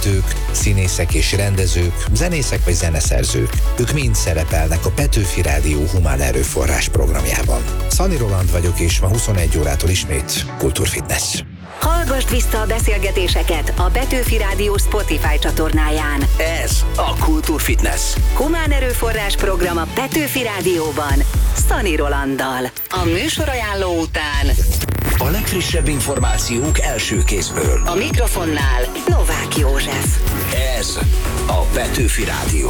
vezetők, színészek és rendezők, zenészek vagy zeneszerzők. Ők mind szerepelnek a Petőfi Rádió humán erőforrás programjában. Szani Roland vagyok, és ma 21 órától ismét Kultúrfitness. Hallgasd vissza a beszélgetéseket a Petőfi Rádió Spotify csatornáján. Ez a Kultúrfitness. Humán erőforrás program a Petőfi Rádióban, Szani Rolanddal. A műsorajánló után a legfrissebb információk első kézből. a mikrofonnál Novák József. Ez a Petőfi Rádió.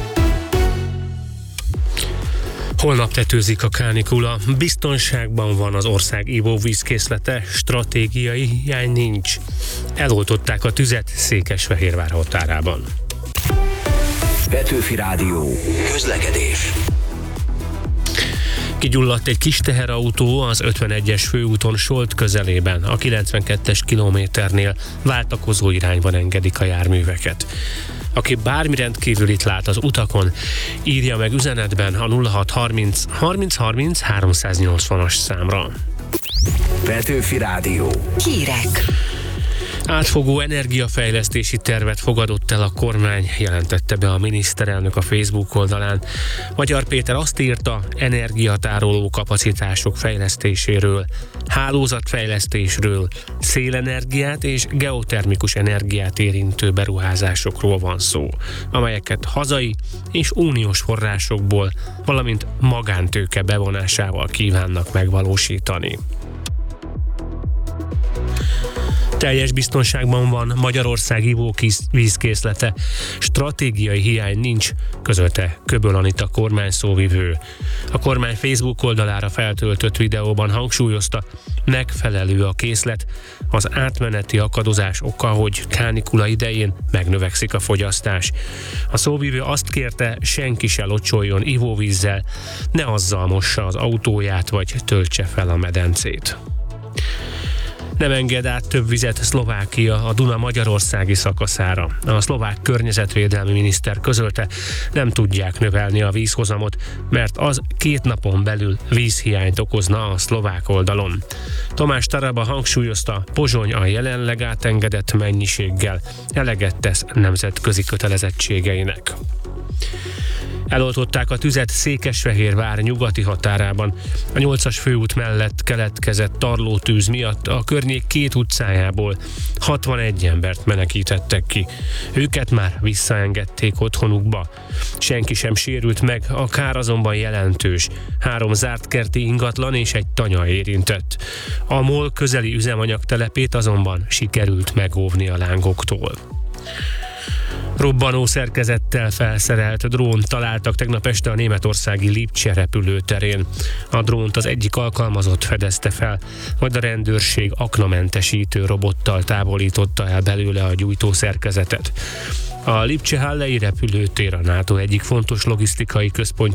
Holnap tetőzik a kánikula, biztonságban van az ország ivóvízkészlete, stratégiai hiány nincs. Eloltották a tüzet Székesfehérvár határában. Petőfi Rádió. Közlekedés. Kigyulladt egy kis teherautó az 51-es főúton Solt közelében, a 92-es kilométernél váltakozó irányban engedik a járműveket. Aki bármi rendkívülit lát az utakon, írja meg üzenetben a 0630 30 30 380-as számra. Petőfi Rádió. Hírek. Átfogó energiafejlesztési tervet fogadott el a kormány, jelentette be a miniszterelnök a Facebook oldalán. Magyar Péter azt írta, energiatároló kapacitások fejlesztéséről, hálózatfejlesztésről, szélenergiát és geotermikus energiát érintő beruházásokról van szó, amelyeket hazai és uniós forrásokból, valamint magántőke bevonásával kívánnak megvalósítani. Teljes biztonságban van Magyarország ivóvízkészlete, stratégiai hiány nincs, közölte Köböl Anita kormányszóvivő. A kormány Facebook oldalára feltöltött videóban hangsúlyozta, megfelelő a készlet, az átmeneti akadozás oka, hogy kánikula idején megnövekszik a fogyasztás. A szóvivő azt kérte, senki se locsoljon ivóvízzel, ne azzal mossa az autóját vagy töltse fel a medencét. Nem enged át több vizet Szlovákia a Duna magyarországi szakaszára. A szlovák környezetvédelmi miniszter közölte, nem tudják növelni a vízhozamot, mert az 2 napon belül vízhiányt okozna a szlovák oldalon. Tamás Taraba hangsúlyozta, Pozsony a jelenleg átengedett mennyiséggel eleget tesz nemzetközi kötelezettségeinek. Eloltották a tüzet Székesfehérvár nyugati határában. A 8-as főút mellett keletkezett tarlótűz miatt a környék 2 utcájából 61 embert menekítettek ki. Őket már visszaengedték otthonukba. Senki sem sérült meg, a kár azonban jelentős. 3 zárt kerti ingatlan és egy tanya érintett. A MOL közeli üzemanyagtelepét azonban sikerült megóvni a lángoktól. Robbanó szerkezettel felszerelt drónt találtak tegnap este a németországi Lipcse repülőterén. A drónt az egyik alkalmazott fedezte fel, majd a rendőrség aknamentesítő robottal távolította el belőle a gyújtószerkezetet. A Lipcse-Hallei repülőtér a NATO egyik fontos logisztikai központja